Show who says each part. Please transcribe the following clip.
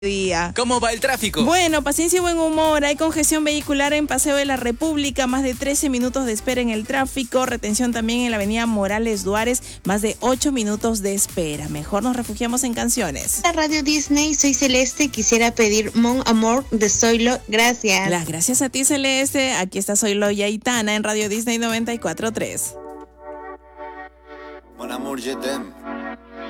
Speaker 1: día.
Speaker 2: ¿Cómo va el tráfico?
Speaker 1: Bueno, paciencia y buen humor. Hay congestión vehicular en Paseo de la República, más de 13 minutos de espera en el tráfico. Retención también en la avenida Morales Duárez, más de 8 minutos de espera. Mejor nos refugiamos en canciones.
Speaker 3: La Radio Disney, soy Celeste, quisiera pedir Mon Amour de Zoilo, gracias.
Speaker 1: Las gracias a ti, Celeste. Aquí está Zoilo y Aitana en Radio Disney 94.3.
Speaker 4: Mon Amour, je t'aime.